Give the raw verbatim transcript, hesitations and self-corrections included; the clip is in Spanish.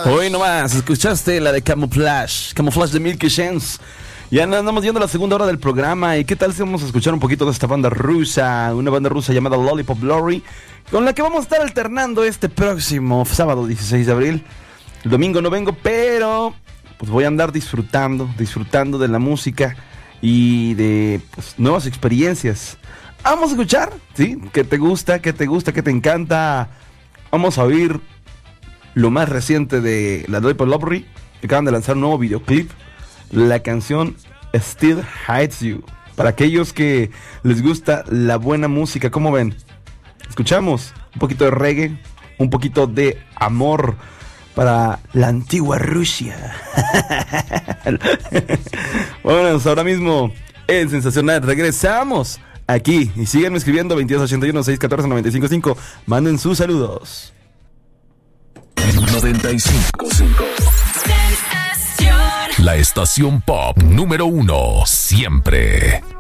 Hoy nomás, escuchaste la de Camouflage, Camouflage de Milky Chance. Ya andamos viendo la segunda hora del programa. ¿Y qué tal si vamos a escuchar un poquito de esta banda rusa? Una banda rusa llamada Lollipop Glory, con la que vamos a estar alternando este próximo sábado dieciséis de abril. El domingo no vengo, pero pues voy a andar disfrutando, disfrutando de la música y de pues, nuevas experiencias. Vamos a escuchar, ¿sí? ¿Qué te gusta? ¿Qué te gusta? ¿Qué te encanta? Vamos a oír lo más reciente de la Lollipop Glory, que acaban de lanzar un nuevo videoclip. La canción Still Hides You. Para aquellos que les gusta la buena música, ¿cómo ven? Escuchamos un poquito de reggae, un poquito de amor para la antigua Rusia. Bueno, ahora mismo en Sensacional regresamos aquí y síganme escribiendo veintidós ochenta y uno, seiscientos catorce, noventa y cinco cinco. Manden sus saludos. noventa y cinco punto cinco. La estación pop número uno, siempre.